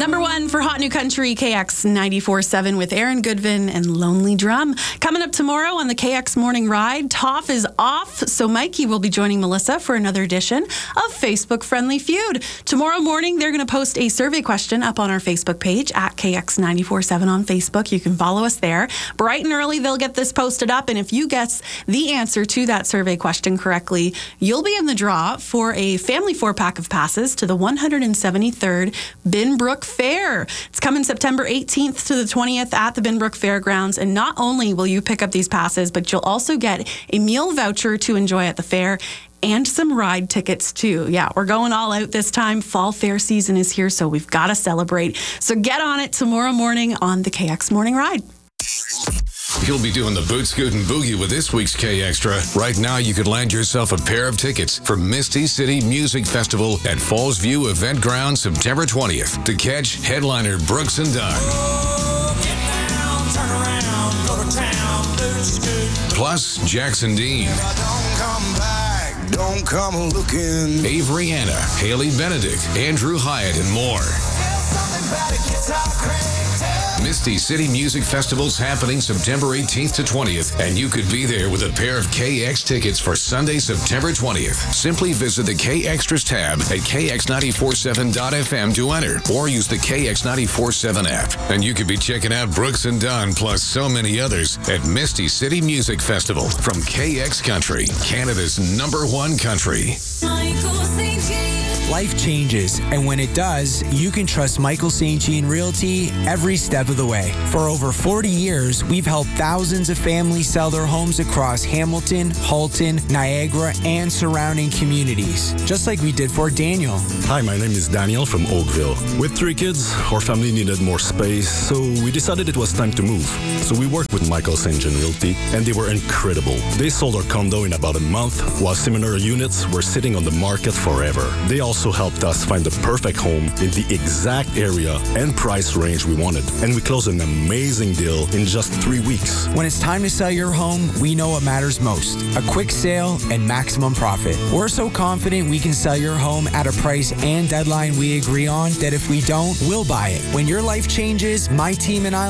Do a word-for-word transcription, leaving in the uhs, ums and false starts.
Number one for Hot New Country, K X ninety-four point seven with Aaron Goodvin and Lonely Drum. Coming up tomorrow on the K X Morning Ride, Toff is off, so Mikey will be joining Melissa for another edition of Facebook Friendly Feud. Tomorrow morning, they're going to post a survey question up on our Facebook page at K X ninety-four point seven on Facebook. You can follow us there. Bright and early, they'll get this posted up, and if you guess the answer to that survey question correctly, you'll be in the draw for a family four-pack of passes to the one hundred seventy-third Binbrook Fair. It's coming September eighteenth to the twentieth at the Binbrook Fairgrounds, and not only will you pick up these passes, but you'll also get a meal voucher to enjoy at the fair and some ride tickets too. Yeah, we're going all out this time. Fall fair season is here, so we've got to celebrate. So get on it tomorrow morning on the K X Morning Ride. You'll be doing the Boot Scoot and Boogie with this week's K Extra. Right now, you could land yourself a pair of tickets for Misty City Music Festival at Falls View Event Ground September twentieth to catch headliner Brooks and Dunn. Oh, get down, turn around, go to town, Boot Scoot. Plus, Jackson Dean. Don't come back, don't come looking. Avery Anna, Haley Benedict, Andrew Hyatt, and more. Misty City Music Festival's happening September eighteenth to twentieth, and you could be there with a pair of K X tickets for Sunday, September twentieth. Simply visit the K Extras tab at K X ninety-four point seven dot F M to enter, or use the K X ninety-four point seven app. And you could be checking out Brooks and Dunn, plus so many others, at Misty City Music Festival from K X Country, Canada's number one country. Life changes, and when it does, you can trust Michael Saint Jean Realty every step of the way. For over forty years, we've helped thousands of families sell their homes across Hamilton, Halton, Niagara, and surrounding communities, just like we did for Daniel. Hi, my name is Daniel from Oakville. With three kids, our family needed more space, so we decided it was time to move. So we worked with Michael Saint Jean Realty, and they were incredible. They sold our condo in about a month, while similar units were sitting on the market forever. They also helped us find the perfect home in the exact area and price range we wanted. And we closed an amazing deal in just three weeks. When it's time to sell your home, we know what matters most: a quick sale and maximum profit. We're so confident we can sell your home at a price and deadline we agree on that if we don't, we'll buy it. When your life changes, my team and I